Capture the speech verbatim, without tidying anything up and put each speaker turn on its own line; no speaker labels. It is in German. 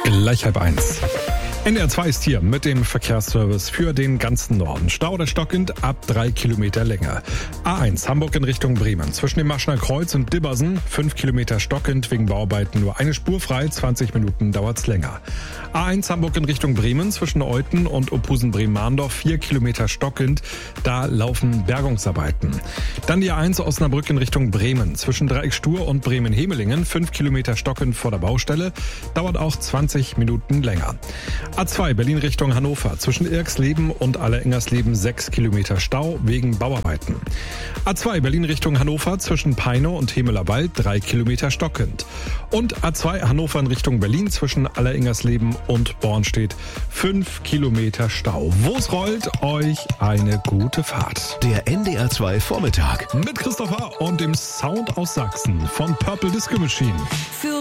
Gleich halb eins. N D R zwei ist hier mit dem Verkehrsservice für den ganzen Norden. Stau oder stockend ab drei Kilometer Länge. A eins Hamburg in Richtung Bremen. Zwischen dem Maschner Kreuz und Dibbersen fünf Kilometer stockend wegen Bauarbeiten. Nur eine Spur frei, zwanzig Minuten dauert's länger. A eins Hamburg in Richtung Bremen. Zwischen Euten und Opusen-Bremen-Mahndorf vier Kilometer stockend. Da laufen Bergungsarbeiten. Dann die A eins Osnabrück in Richtung Bremen. Zwischen Dreieckstuhr und Bremen-Hemelingen fünf Kilometer stockend vor der Baustelle. Dauert auch zwanzig Minuten länger. A zwei Berlin Richtung Hannover. Zwischen Irksleben und Allerengersleben sechs Kilometer Stau wegen Bauarbeiten. A zwei Berlin Richtung Hannover. Zwischen Peine und Hemeler Wald drei Kilometer stockend. Und A zwei Hannover in Richtung Berlin. Zwischen Allerengersleben und Bornstedt fünf Kilometer Stau. Wo's rollt, euch eine gute Fahrt.
Der N D R zwei Vormittag
Mit Christopher und dem Sound aus Sachsen von Purple Disco Machine.
Für